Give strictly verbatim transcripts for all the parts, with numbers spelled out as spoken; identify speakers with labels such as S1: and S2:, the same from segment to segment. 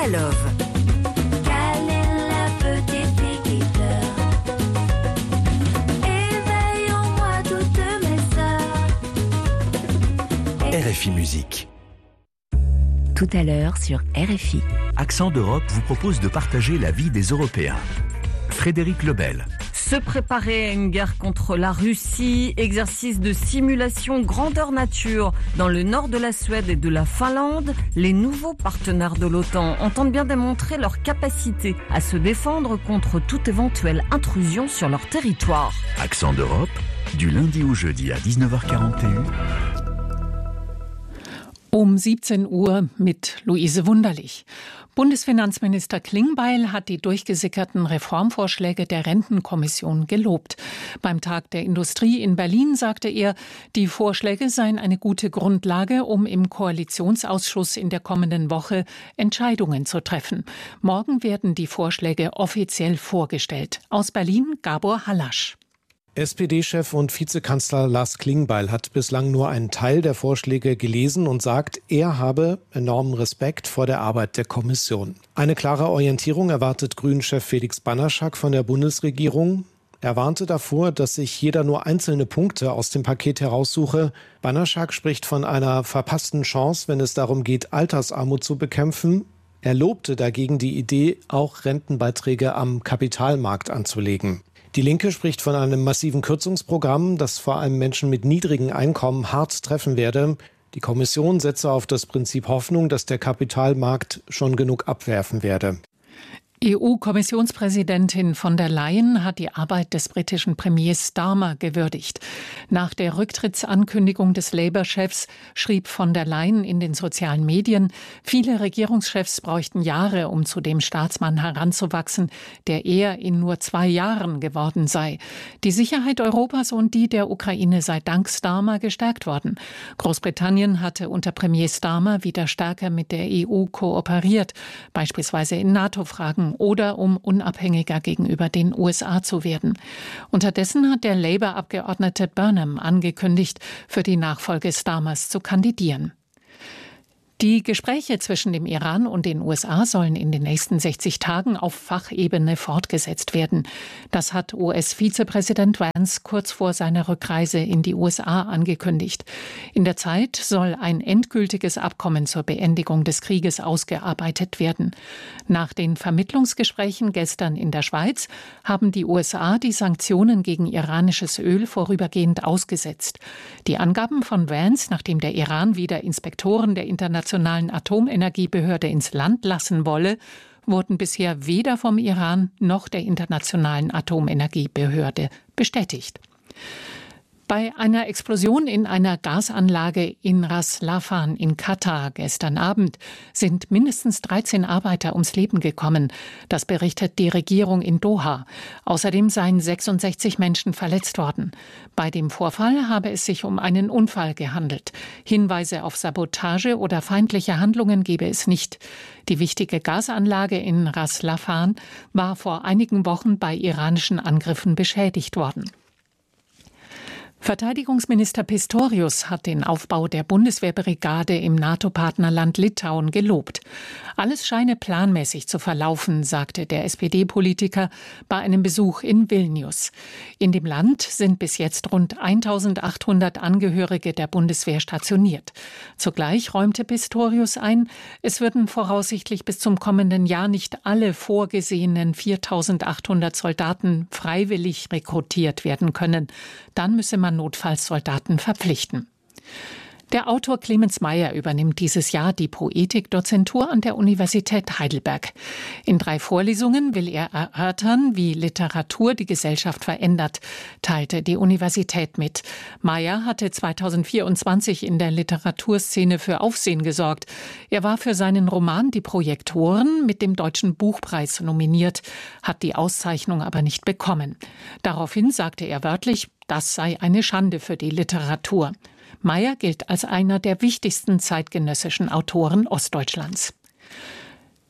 S1: à Love.
S2: Quelle est la petite fille qui pleure? Éveille en moi toutes mes sœurs.
S3: R F I Musique.
S1: Tout à l'heure sur R F I.
S3: Accent d'Europe vous propose de partager la vie des Européens. Frédéric Lebel.
S4: Se préparer à une guerre contre la Russie, exercice de simulation grandeur nature. Dans le nord de la Suède et de la Finlande, les nouveaux partenaires de l'OTAN entendent bien démontrer leur capacité à se défendre contre toute éventuelle intrusion sur leur territoire.
S3: Accent d'Europe, du lundi au jeudi à dix-neuf heures quarante et un.
S5: Um siebzehn Uhr mit Luise Wunderlich. Bundesfinanzminister Klingbeil hat die durchgesickerten Reformvorschläge der Rentenkommission gelobt. Beim Tag der Industrie in Berlin sagte er, die Vorschläge seien eine gute Grundlage, um im Koalitionsausschuss in der kommenden Woche Entscheidungen zu treffen. Morgen werden die Vorschläge offiziell vorgestellt. Aus Berlin Gabor Hallasch.
S6: S P D-Chef und Vizekanzler Lars Klingbeil hat bislang nur einen Teil der Vorschläge gelesen und sagt, er habe enormen Respekt vor der Arbeit der Kommission. Eine klare Orientierung erwartet Grünen-Chef Felix Banaschak von der Bundesregierung. Er warnte davor, dass sich jeder nur einzelne Punkte aus dem Paket heraussuche. Banaschak spricht von einer verpassten Chance, wenn es darum geht, Altersarmut zu bekämpfen. Er lobte dagegen die Idee, auch Rentenbeiträge am Kapitalmarkt anzulegen. Die Linke spricht von einem massiven Kürzungsprogramm, das vor allem Menschen mit niedrigen Einkommen hart treffen werde. Die Kommission setze auf das Prinzip Hoffnung, dass der Kapitalmarkt schon genug abwerfen werde.
S5: E U-Kommissionspräsidentin von der Leyen hat die Arbeit des britischen Premiers Starmer gewürdigt. Nach der Rücktrittsankündigung des Labour-Chefs schrieb von der Leyen in den sozialen Medien, viele Regierungschefs bräuchten Jahre, um zu dem Staatsmann heranzuwachsen, der er in nur zwei Jahren geworden sei. Die Sicherheit Europas und die der Ukraine sei dank Starmer gestärkt worden. Großbritannien hatte unter Premier Starmer wieder stärker mit der E U kooperiert, beispielsweise in NATO-Fragen oder um unabhängiger gegenüber den U S A zu werden. Unterdessen hat der Labour-Abgeordnete Burnham angekündigt, für die Nachfolge Starmers zu kandidieren. Die Gespräche zwischen dem Iran und den U S A sollen in den nächsten sechzig Tagen auf Fachebene fortgesetzt werden. Das hat U S-Vizepräsident Vance kurz vor seiner Rückreise in die U S A angekündigt. In der Zeit soll ein endgültiges Abkommen zur Beendigung des Krieges ausgearbeitet werden. Nach den Vermittlungsgesprächen gestern in der Schweiz haben die U S A die Sanktionen gegen iranisches Öl vorübergehend ausgesetzt. Die Angaben von Vance, nachdem der Iran wieder Inspektoren der Internationalen Internationalen Atomenergiebehörde ins Land lassen wolle, wurden bisher weder vom Iran noch der Internationalen Atomenergiebehörde bestätigt. Bei einer Explosion in einer Gasanlage in Ras Laffan in Katar gestern Abend sind mindestens dreizehn Arbeiter ums Leben gekommen. Das berichtet die Regierung in Doha. Außerdem seien sechsundsechzig Menschen verletzt worden. Bei dem Vorfall habe es sich um einen Unfall gehandelt. Hinweise auf Sabotage oder feindliche Handlungen gebe es nicht. Die wichtige Gasanlage in Ras Laffan war vor einigen Wochen bei iranischen Angriffen beschädigt worden. Verteidigungsminister Pistorius hat den Aufbau der Bundeswehrbrigade im NATO-Partnerland Litauen gelobt. Alles scheine planmäßig zu verlaufen, sagte der S P D-Politiker bei einem Besuch in Vilnius. In dem Land sind bis jetzt rund eintausendachthundert Angehörige der Bundeswehr stationiert. Zugleich räumte Pistorius ein, es würden voraussichtlich bis zum kommenden Jahr nicht alle vorgesehenen viertausendachthundert Soldaten freiwillig rekrutiert werden können. Dann müsse man notfalls Soldaten verpflichten. Der Autor Clemens Meyer übernimmt dieses Jahr die Poetikdozentur an der Universität Heidelberg. In drei Vorlesungen will er erörtern, wie Literatur die Gesellschaft verändert, teilte die Universität mit. Meyer hatte zweitausendvierundzwanzig in der Literaturszene für Aufsehen gesorgt. Er war für seinen Roman Die Projektoren mit dem Deutschen Buchpreis nominiert, hat die Auszeichnung aber nicht bekommen. Daraufhin sagte er wörtlich, das sei eine Schande für die Literatur. Meyer gilt als einer der wichtigsten zeitgenössischen Autoren Ostdeutschlands.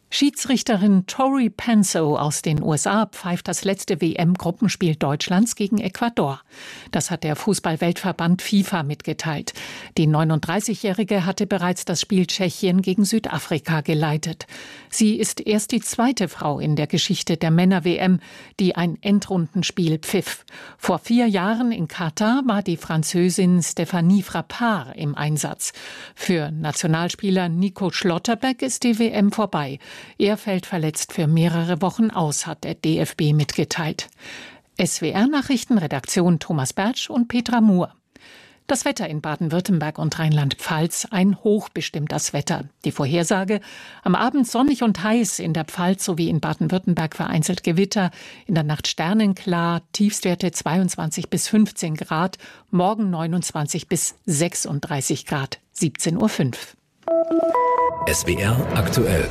S5: Schiedsrichterin Tori Penso aus den U S A pfeift das letzte W M-Gruppenspiel Deutschlands gegen Ecuador. Das hat der Fußball-Weltverband FIFA mitgeteilt. Die neununddreißigjährige hatte bereits das Spiel Tschechien gegen Südafrika geleitet. Sie ist erst die zweite Frau in der Geschichte der Männer-W M, die ein Endrundenspiel pfiff. Vor vier Jahren in Katar war die Französin Stéphanie Frappart im Einsatz. Für Nationalspieler Nico Schlotterbeck ist die W M vorbei. Er fällt verletzt für mehrere Wochen aus, hat der D F B mitgeteilt. S W R-Nachrichtenredaktion Thomas Bertsch und Petra Muhr. Das Wetter in Baden-Württemberg und Rheinland-Pfalz, ein hochbestimmtes Wetter. Die Vorhersage: am Abend sonnig und heiß, in der Pfalz sowie in Baden-Württemberg vereinzelt Gewitter, in der Nacht sternenklar, Tiefstwerte zweiundzwanzig bis fünfzehn Grad, morgen neunundzwanzig bis sechsunddreißig Grad, siebzehn Uhr fünf.
S3: S W R aktuell.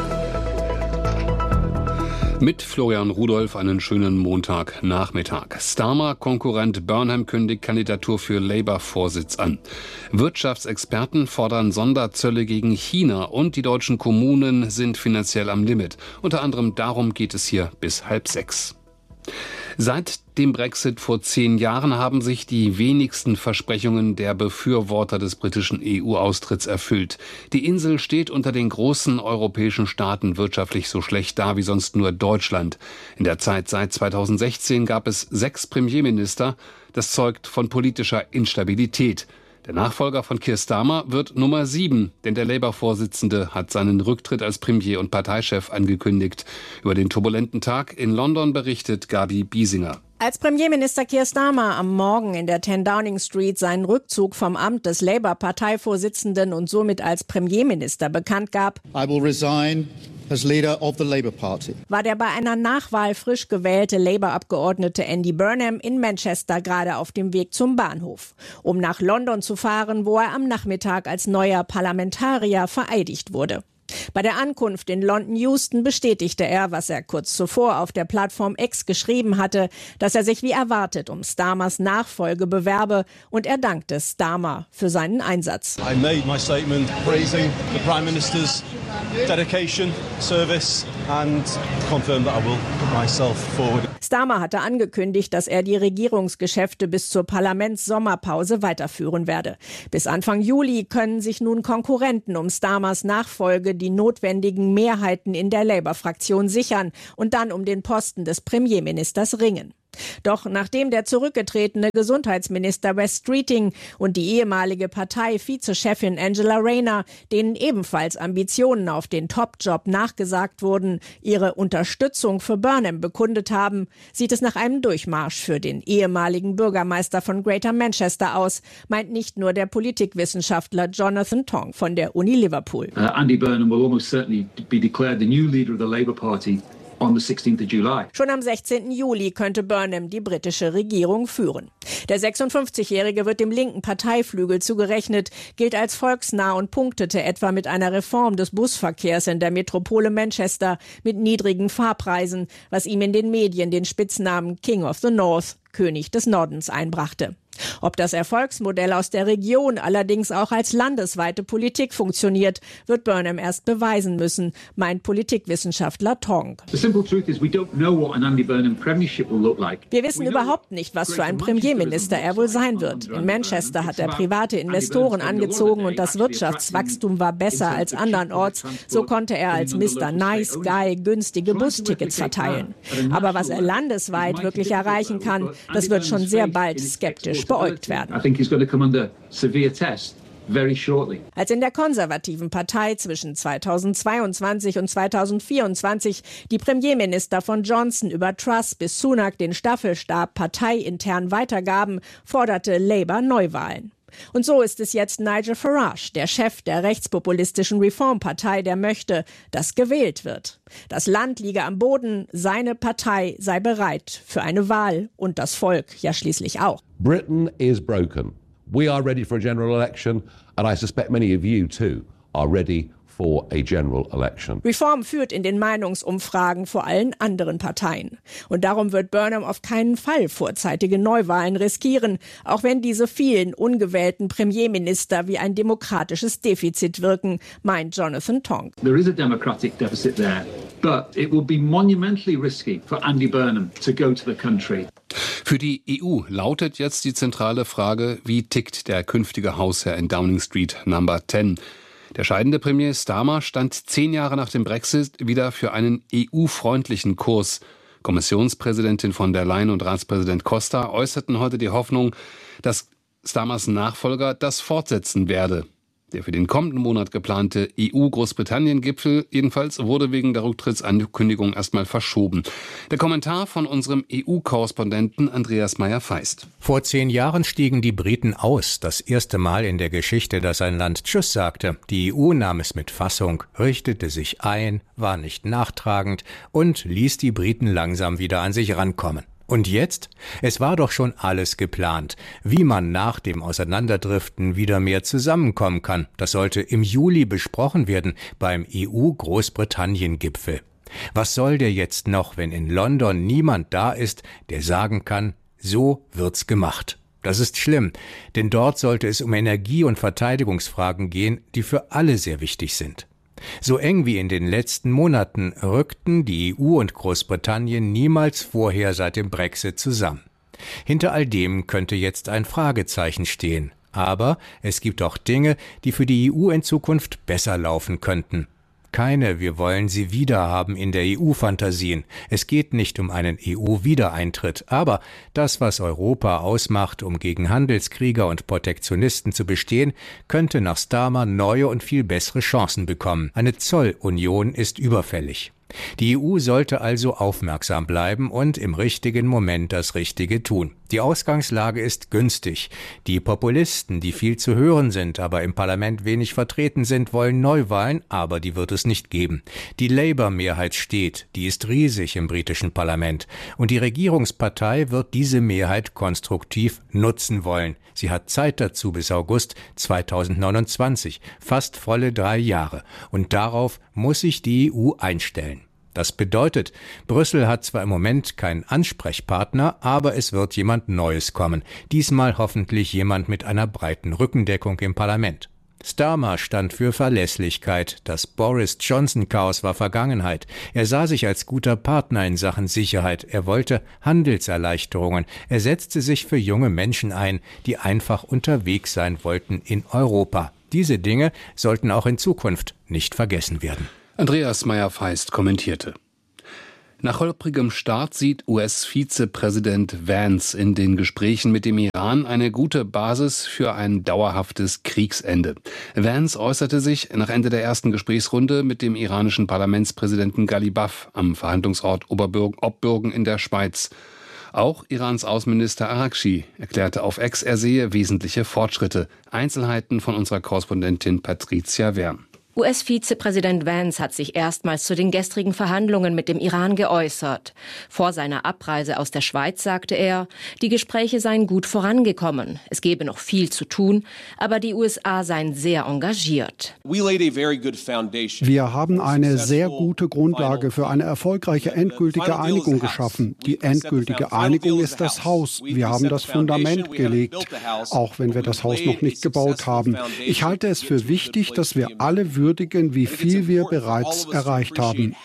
S7: Mit Florian Rudolph einen schönen Montagnachmittag. Starmer-Konkurrent Burnham kündigt Kandidatur für Labour-Vorsitz an. Wirtschaftsexperten fordern Sonderzölle gegen China und die deutschen Kommunen sind finanziell am Limit. Unter anderem darum geht es hier bis halb sechs. Seit dem Brexit vor zehn Jahren haben sich die wenigsten Versprechungen der Befürworter des britischen E U-Austritts erfüllt. Die Insel steht unter den großen europäischen Staaten wirtschaftlich so schlecht da wie sonst nur Deutschland. In der Zeit seit zweitausendsechzehn gab es sechs Premierminister. Das zeugt von politischer Instabilität. Der Nachfolger von Keir Starmer wird Nummer sieben, denn der Labour-Vorsitzende hat seinen Rücktritt als Premier und Parteichef angekündigt. Über den turbulenten Tag in London berichtet Gabi Biesinger.
S8: Als Premierminister Keir Starmer am Morgen in der zehn Downing Street seinen Rückzug vom Amt des Labour-Parteivorsitzenden und somit als Premierminister bekannt gab,
S9: I will resign as leader of the Labour Party,
S8: war der bei einer Nachwahl frisch gewählte Labour-Abgeordnete Andy Burnham in Manchester gerade auf dem Weg zum Bahnhof, um nach London zu fahren, wo er am Nachmittag als neuer Parlamentarier vereidigt wurde. Bei der Ankunft in London Euston bestätigte er, was er kurz zuvor auf der Plattform X geschrieben hatte, dass er sich wie erwartet um Starmers Nachfolge bewerbe, und er dankte Starmer für seinen Einsatz.
S10: I made my statement praising the Prime Minister's dedication, service and confirmed that I will put myself forward.
S8: Starmer hatte angekündigt, dass er die Regierungsgeschäfte bis zur Parlaments-Sommerpause weiterführen werde. Bis Anfang Juli können sich nun Konkurrenten um Starmers Nachfolge die notwendigen Mehrheiten in der Labour-Fraktion sichern und dann um den Posten des Premierministers ringen. Doch nachdem der zurückgetretene Gesundheitsminister Wes Streeting und die ehemalige Partei-Vizechefin Angela Rayner, denen ebenfalls Ambitionen auf den Top-Job nachgesagt wurden, ihre Unterstützung für Burnham bekundet haben, sieht es nach einem Durchmarsch für den ehemaligen Bürgermeister von Greater Manchester aus, meint nicht nur der Politikwissenschaftler Jonathan Tong von der Uni Liverpool.
S11: Uh, Andy Burnham will almost certainly be declared the new leader of the Labour Party. On the sixteenth of July.
S8: Schon am sechzehnten Juli könnte Burnham die britische Regierung führen. Der sechsundfünfzigjährige wird dem linken Parteiflügel zugerechnet, gilt als volksnah und punktete etwa mit einer Reform des Busverkehrs in der Metropole Manchester mit niedrigen Fahrpreisen, was ihm in den Medien den Spitznamen King of the North, König des Nordens, einbrachte. Ob das Erfolgsmodell aus der Region allerdings auch als landesweite Politik funktioniert, wird Burnham erst beweisen müssen, meint Politikwissenschaftler Tong.
S11: Wir
S8: wissen überhaupt nicht, was für ein Premierminister er wohl sein wird. In Manchester hat er private Investoren angezogen und das Wirtschaftswachstum war besser als andernorts. So konnte er als Mister Nice Guy günstige Bustickets verteilen. Aber was er landesweit wirklich erreichen kann, das wird schon sehr bald skeptisch beäugt werden. Als in der konservativen Partei zwischen zweitausendzweiundzwanzig und zweitausendvierundzwanzig die Premierminister von Johnson über Truss bis Sunak den Staffelstab parteiintern weitergaben, forderte Labour Neuwahlen. Und so ist es jetzt Nigel Farage, der Chef der rechtspopulistischen Reformpartei, der möchte, dass gewählt wird. Das Land liege am Boden, seine Partei sei bereit für eine Wahl und das Volk ja schließlich auch.
S12: Britain is broken. We are ready for a general election and I suspect many of you too are ready for a general election.
S8: Reform führt in den Meinungsumfragen vor allen anderen Parteien. Und darum wird Burnham auf keinen Fall vorzeitige Neuwahlen riskieren, auch wenn diese vielen ungewählten Premierminister wie ein demokratisches Defizit wirken, meint Jonathan Tong.
S11: There is a democratic deficit there. But it will be monumentally risky for Andy Burnham to go to the country.
S7: Für die E U lautet jetzt die zentrale Frage, wie tickt der künftige Hausherr in Downing Street Number zehn? Der scheidende Premier Starmer stand zehn Jahre nach dem Brexit wieder für einen E U-freundlichen Kurs. Kommissionspräsidentin von der Leyen und Ratspräsident Costa äußerten heute die Hoffnung, dass Starmers Nachfolger das fortsetzen werde. Der für den kommenden Monat geplante E U-Großbritannien-Gipfel jedenfalls wurde wegen der Rücktrittsankündigung erstmal verschoben. Der Kommentar von unserem E U-Korrespondenten Andreas Meyer-Feist.
S13: Vor zehn Jahren stiegen die Briten aus. Das erste Mal in der Geschichte, dass ein Land Tschüss sagte. Die E U nahm es mit Fassung, richtete sich ein, war nicht nachtragend und ließ die Briten langsam wieder an sich rankommen. Und jetzt? Es war doch schon alles geplant, wie man nach dem Auseinanderdriften wieder mehr zusammenkommen kann. Das sollte im Juli besprochen werden beim E U-Großbritannien-Gipfel. Was soll der jetzt noch, wenn in London niemand da ist, der sagen kann, so wird's gemacht? Das ist schlimm, denn dort sollte es um Energie- und Verteidigungsfragen gehen, die für alle sehr wichtig sind. So eng wie in den letzten Monaten rückten die E U und Großbritannien niemals vorher seit dem Brexit zusammen. Hinter all dem könnte jetzt ein Fragezeichen stehen. Aber es gibt auch Dinge, die für die E U in Zukunft besser laufen könnten. Keine "Wir wollen sie wiederhaben" in der E U-Fantasien. Es geht nicht um einen E U-Wiedereintritt. Aber das, was Europa ausmacht, um gegen Handelskrieger und Protektionisten zu bestehen, könnte nach Starmer neue und viel bessere Chancen bekommen. Eine Zollunion ist überfällig. Die E U sollte also aufmerksam bleiben und im richtigen Moment das Richtige tun. Die Ausgangslage ist günstig. Die Populisten, die viel zu hören sind, aber im Parlament wenig vertreten sind, wollen Neuwahlen, aber die wird es nicht geben. Die Labour-Mehrheit steht, die ist riesig im britischen Parlament. Und die Regierungspartei wird diese Mehrheit konstruktiv nutzen wollen. Sie hat Zeit dazu bis August zweitausendneunundzwanzig, fast volle drei Jahre. Und darauf muss sich die E U einstellen. Das bedeutet, Brüssel hat zwar im Moment keinen Ansprechpartner, aber es wird jemand Neues kommen. Diesmal hoffentlich jemand mit einer breiten Rückendeckung im Parlament. Starmer stand für Verlässlichkeit. Das Boris-Johnson-Chaos war Vergangenheit. Er sah sich als guter Partner in Sachen Sicherheit. Er wollte Handelserleichterungen. Er setzte sich für junge Menschen ein, die einfach unterwegs sein wollten in Europa. Diese Dinge sollten auch in Zukunft nicht vergessen werden.
S7: Andreas Meyer-Feist kommentierte. Nach holprigem Start sieht U S-Vizepräsident Vance in den Gesprächen mit dem Iran eine gute Basis für ein dauerhaftes Kriegsende. Vance äußerte sich nach Ende der ersten Gesprächsrunde mit dem iranischen Parlamentspräsidenten Ghalibaf am Verhandlungsort Obbürgen in der Schweiz. Auch Irans Außenminister Araghchi erklärte auf X, er sehe wesentliche Fortschritte. Einzelheiten von unserer Korrespondentin Patricia Wern.
S14: U S-Vizepräsident Vance hat sich erstmals zu den gestrigen Verhandlungen mit dem Iran geäußert. Vor seiner Abreise aus der Schweiz sagte er, die Gespräche seien gut vorangekommen. Es gebe noch viel zu tun, aber die U S A seien sehr engagiert.
S15: Wir haben eine sehr gute Grundlage für eine erfolgreiche endgültige Einigung geschaffen. Die endgültige Einigung ist das Haus. Wir haben das Fundament gelegt, auch wenn wir das Haus noch nicht gebaut haben. Ich halte es für wichtig, dass wir alle würdigen, wie viel wir bereits erreicht haben.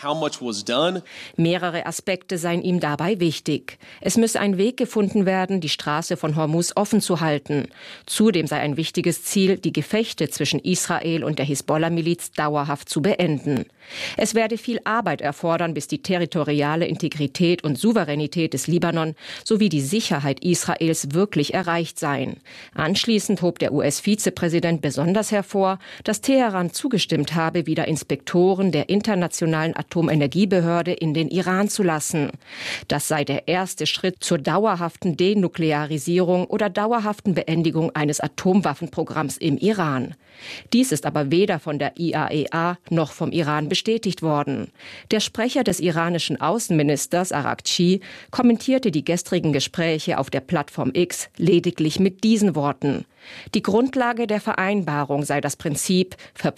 S14: Mehrere Aspekte seien ihm dabei wichtig. Es müsse ein Weg gefunden werden, die Straße von Hormuz offen zu halten. Zudem sei ein wichtiges Ziel, die Gefechte zwischen Israel und der Hisbollah-Miliz dauerhaft zu beenden. Es werde viel Arbeit erfordern, bis die territoriale Integrität und Souveränität des Libanon sowie die Sicherheit Israels wirklich erreicht seien. Anschließend hob der U S-Vizepräsident besonders hervor, dass Teheran zugestimmt habe, wieder Inspektoren der Internationalen Atomenergiebehörde in den Iran zu lassen. Das sei der erste Schritt zur dauerhaften Denuklearisierung oder dauerhaften Beendigung eines Atomwaffenprogramms im Iran. Dies ist aber weder von der I A E A noch vom Iran bestätigt worden. Der Sprecher des iranischen Außenministers Araghchi kommentierte die gestrigen Gespräche auf der Plattform X lediglich mit diesen Worten: Die Grundlage der Vereinbarung sei das Prinzip Verpflichtung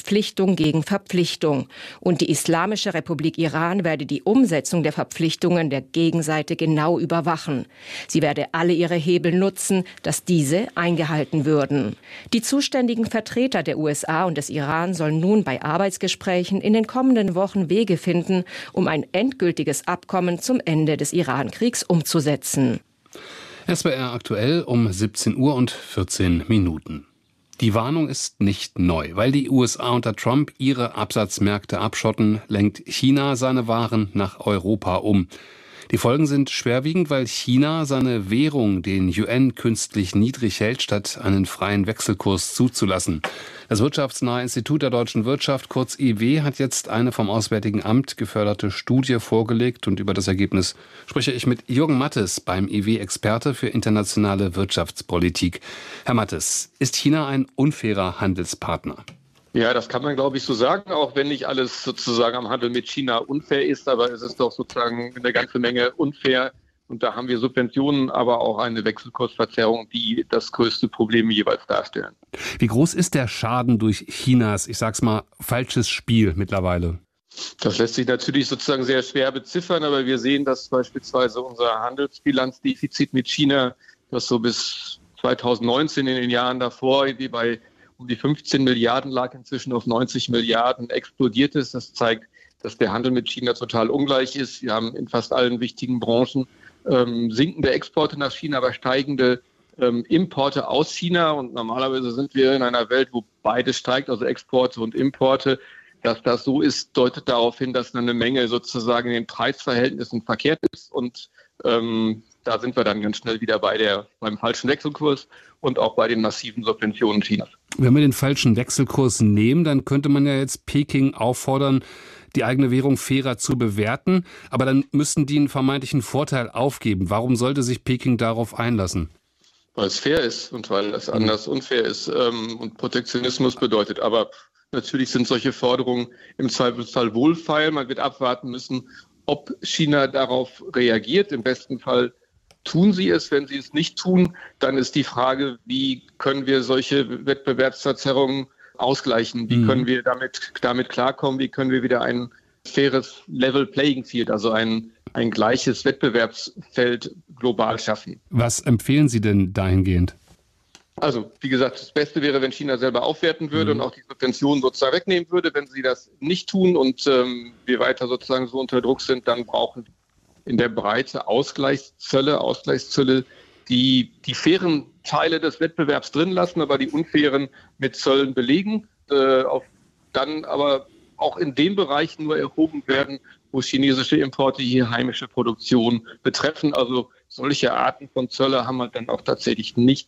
S14: Verpflichtung gegen Verpflichtung. Und die Islamische Republik Iran werde die Umsetzung der Verpflichtungen der Gegenseite genau überwachen. Sie werde alle ihre Hebel nutzen, dass diese eingehalten würden. Die zuständigen Vertreter der U S A und des Iran sollen nun bei Arbeitsgesprächen in den kommenden Wochen Wege finden, um ein endgültiges Abkommen zum Ende des Iran-Kriegs umzusetzen.
S7: S W R aktuell um siebzehn Uhr und vierzehn Minuten. Die Warnung ist nicht neu. Weil die U S A unter Trump ihre Absatzmärkte abschotten, lenkt China seine Waren nach Europa um. Die Folgen sind schwerwiegend, weil China seine Währung, den Yuan, künstlich niedrig hält, statt einen freien Wechselkurs zuzulassen. Das wirtschaftsnahe Institut der deutschen Wirtschaft, kurz I W, hat jetzt eine vom Auswärtigen Amt geförderte Studie vorgelegt. Und über das Ergebnis spreche ich mit Jürgen Mattes, beim I W-Experte für internationale Wirtschaftspolitik. Herr Mattes, ist China ein unfairer Handelspartner?
S16: Ja, das kann man, glaube ich, so sagen, auch wenn nicht alles sozusagen am Handel mit China unfair ist, aber es ist doch sozusagen eine ganze Menge unfair. Und da haben wir Subventionen, aber auch eine Wechselkursverzerrung, die das größte Problem jeweils darstellen.
S7: Wie groß ist der Schaden durch Chinas, ich sag's mal, falsches Spiel mittlerweile?
S16: Das lässt sich natürlich sozusagen sehr schwer beziffern, aber wir sehen, dass beispielsweise unser Handelsbilanzdefizit mit China, das so bis zweitausendneunzehn in den Jahren davor, die bei um die fünfzehn Milliarden lag, inzwischen auf neunzig Milliarden explodiert ist. Das zeigt, dass der Handel mit China total ungleich ist. Wir haben in fast allen wichtigen Branchen ähm, sinkende Exporte nach China, aber steigende ähm, Importe aus China. Und normalerweise sind wir in einer Welt, wo beides steigt, also Exporte und Importe. Dass das so ist, deutet darauf hin, dass eine Menge sozusagen in den Preisverhältnissen verkehrt ist. Und ähm, da sind wir dann ganz schnell wieder bei der, beim falschen Wechselkurs und auch bei den massiven Subventionen Chinas.
S7: Wenn wir den falschen Wechselkurs nehmen, dann könnte man ja jetzt Peking auffordern, die eigene Währung fairer zu bewerten. Aber dann müssten die einen vermeintlichen Vorteil aufgeben. Warum sollte sich Peking darauf einlassen?
S16: Weil es fair ist und weil es anders unfair ist ähm, und Protektionismus bedeutet. Aber natürlich sind solche Forderungen im Zweifelsfall wohlfeil. Man wird abwarten müssen, ob China darauf reagiert. Im besten Fall tun sie es. Wenn sie es nicht tun, dann ist die Frage, wie können wir solche Wettbewerbsverzerrungen ausgleichen? Wie mhm. können wir damit, damit klarkommen? Wie können wir wieder ein faires Level Playing Field, also ein, ein gleiches Wettbewerbsfeld global schaffen?
S7: Was empfehlen Sie denn dahingehend?
S16: Also, wie gesagt, das Beste wäre, wenn China selber aufwerten würde mhm. und auch die Subventionen sozusagen wegnehmen würde. Wenn sie das nicht tun und ähm, wir weiter sozusagen so unter Druck sind, dann brauchen in der Breite Ausgleichszölle, Ausgleichszölle, die die fairen Teile des Wettbewerbs drin lassen, aber die unfairen mit Zöllen belegen, äh, auf, dann aber auch in den Bereichen nur erhoben werden, wo chinesische Importe hier heimische Produktion betreffen. Also solche Arten von Zölle haben wir dann auch tatsächlich nicht